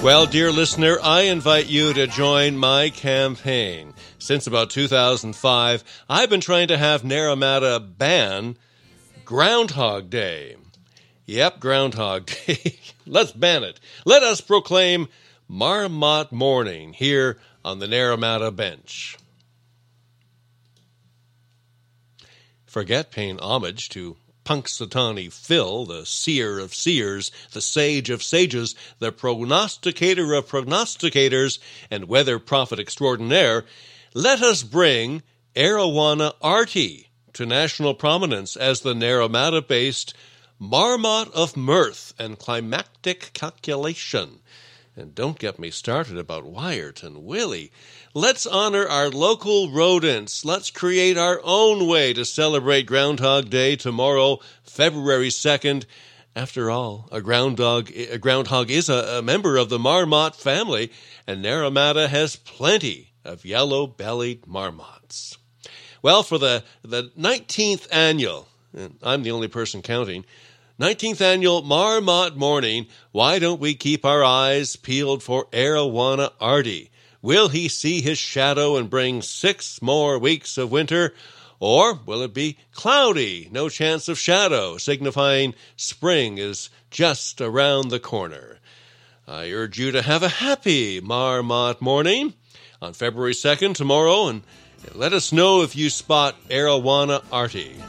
Well, dear listener, I invite you to join my campaign. Since about 2005, I've been trying to have Naramata ban Groundhog Day. Yep, Groundhog Day. Let's ban it. Let us proclaim Marmot Morning here on the Naramata bench. Forget paying homage to Punxsutawney Phil, the seer of seers, the sage of sages, the prognosticator of prognosticators, and weather prophet extraordinaire. Let us bring Arawana Artie to national prominence as the Naramata-based Marmot of Mirth and Climactic Calculation. And don't get me started about Wyatt and Willie. Let's honor our local rodents. Let's create our own way to celebrate Groundhog Day tomorrow, February 2nd. After all, a groundhog is a member of the marmot family, and Naramata has plenty of yellow-bellied marmots. Well, for the 19th annual, and I'm the only person counting, 19th annual Marmot Morning, why don't we keep our eyes peeled for Arawana Artie? Will he see his shadow and bring 6 more weeks of winter? Or will it be cloudy, no chance of shadow, signifying spring is just around the corner? I urge you to have a happy Marmot Morning on February 2nd tomorrow, and let us know if you spot Arawana Artie.